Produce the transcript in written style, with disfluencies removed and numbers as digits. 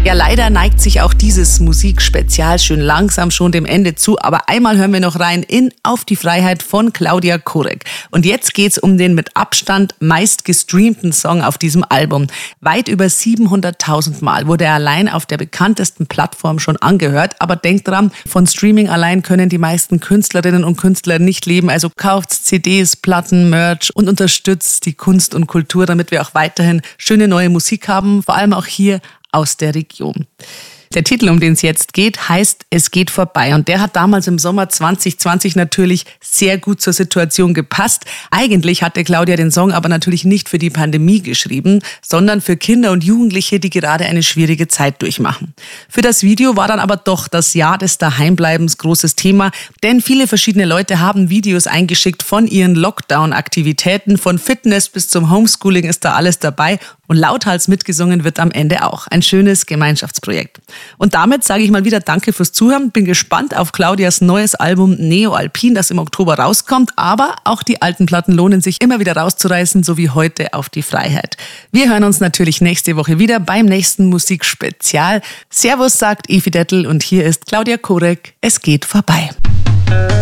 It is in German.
Ja, leider neigt sich auch dieses Musikspezial schön langsam schon dem Ende zu. Aber einmal hören wir noch rein in Auf die Freiheit von Claudia Kurek. Und jetzt geht's um den mit Abstand meist gestreamten Song auf diesem Album. Weit über 700.000 Mal wurde er allein auf der bekanntesten Plattform schon angehört. Aber denkt dran, von Streaming allein können die meisten Künstlerinnen und Künstler nicht leben. Also kauft CDs, Platten, Merch und unterstützt die Kunst und Kultur, damit wir auch weiterhin schöne neue Musik haben. Vor allem auch hier aus der Region. Der Titel, um den es jetzt geht, heißt Es geht vorbei. Und der hat damals im Sommer 2020 natürlich sehr gut zur Situation gepasst. Eigentlich hatte Claudia den Song aber natürlich nicht für die Pandemie geschrieben, sondern für Kinder und Jugendliche, die gerade eine schwierige Zeit durchmachen. Für das Video war dann aber doch das Jahr des Daheimbleibens großes Thema, denn viele verschiedene Leute haben Videos eingeschickt von ihren Lockdown-Aktivitäten. Von Fitness bis zum Homeschooling ist da alles dabei. Und lauthals mitgesungen wird am Ende auch. Ein schönes Gemeinschaftsprojekt. Und damit sage ich mal wieder Danke fürs Zuhören. Bin gespannt auf Claudias neues Album Neo Alpin, das im Oktober rauskommt. Aber auch die alten Platten lohnen sich immer wieder rauszureißen, so wie heute Auf die Freiheit. Wir hören uns natürlich nächste Woche wieder beim nächsten Musikspezial. Servus, sagt Evi Dettel und hier ist Claudia Kurek. Es geht vorbei.